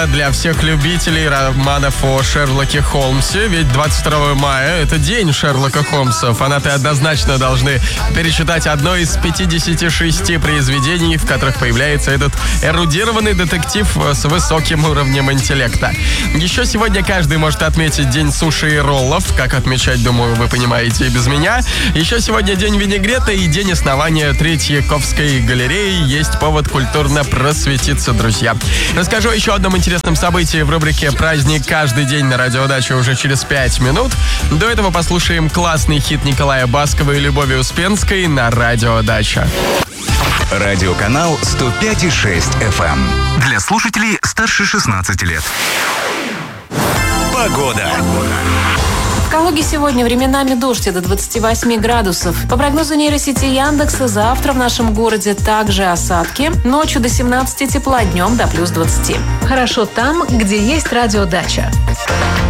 Для всех любителей романов о Шерлоке Холмсе, ведь 22 мая – это день Шерлока Холмса. Фанаты однозначно должны перечитать одно из 56 произведений, в которых появляется этот эрудированный детектив с высоким уровнем интеллекта. Еще сегодня каждый может отметить день суши и роллов, как отмечать, думаю, вы понимаете и без меня. Еще сегодня день винегрета и день основания Третьяковской галереи. Есть повод культурно просветиться, друзья. Расскажу еще о одном интересном событии в рубрике «Праздник каждый день» на Радиодаче уже через 5 минут. До этого послушаем классный хит Николая Баскова и Любови Успенской на Радиодача. Радиоканал 105,6 FM. Для слушателей старше 16 лет. Погода. В Калуге сегодня временами дождь до 28 градусов. По прогнозу нейросети Яндекса, завтра в нашем городе также осадки. Ночью до 17 тепла, днем до плюс 20. Хорошо там, где есть радиодача.